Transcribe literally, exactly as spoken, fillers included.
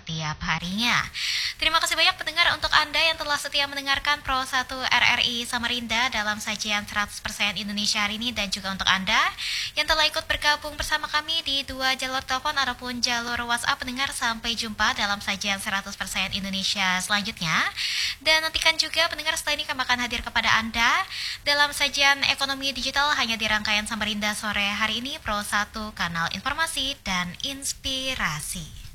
setiap harinya. Terima kasih banyak pendengar untuk Anda yang telah setia mendengarkan Pro satu R R I Samarinda dalam sajian seratus persen Indonesia hari ini, dan juga untuk Anda yang telah ikut bergabung bersama kami di dua jalur telepon ataupun jalur WhatsApp. Pendengar, sampai jumpa dalam sajian seratus persen Indonesia selanjutnya. Dan nantikan juga pendengar, setelah ini kami akan hadir kepada Anda dalam sajian ekonomi digital hanya di rangkaian Samarinda sore hari ini, Pro satu, kanal informasi dan inspirasi.